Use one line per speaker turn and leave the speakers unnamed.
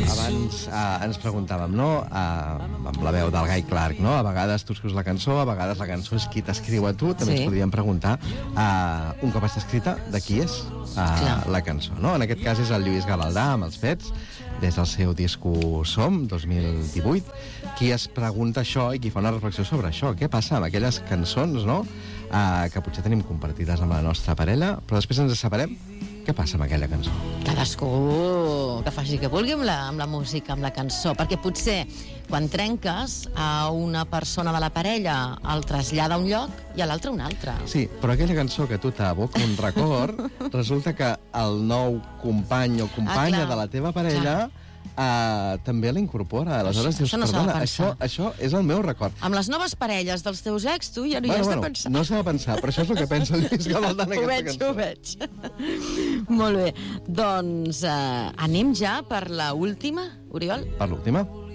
Abans ens preguntàvem, no? Amb la veu del Guy Clark, no? A vegades tu escrius la cançó, a vegades la cançó és qui t'escriu a tu. També ens podríem preguntar, un cop està escrita, de qui és la cançó, no? En aquest cas és el Lluís Gavaldà, amb els Pets, des del seu disco Som, 2018, qui es pregunta això i qui fa una reflexió sobre això. Què passa amb aquelles cançons, no?, que potser tenim compartides amb la nostra parella, però després ens separem. Què passa amb aquella cançó?
Cadascú que faci que vulgui amb la música, amb la cançó, perquè potser quan trenques a una persona de la parella el trasllada a un lloc i a l'altre a un altre.
Sí, però aquella cançó que tu t'aboca un record, resulta que el nou company o companya de la teva parella també la incorpora. Aleshores dius, perdona, això és el meu record.
Amb les noves parelles dels teus ex, tu ja no hi has de pensar.
No s'ha de pensar, però això és el que pensa el Lluís Gavaldà en aquesta cançó.
Ho veig. Molt bé. Doncs anem ja per l'última, Oriol?
Per l'última?